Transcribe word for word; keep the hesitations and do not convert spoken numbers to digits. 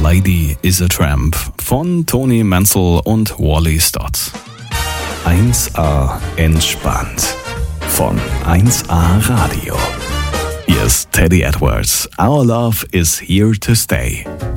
Lady is a Tramp von Tony Mansell und Wally Stott. eins A entspannt von eins A Radio. Hier ist Teddy Edwards. Our love is here to stay.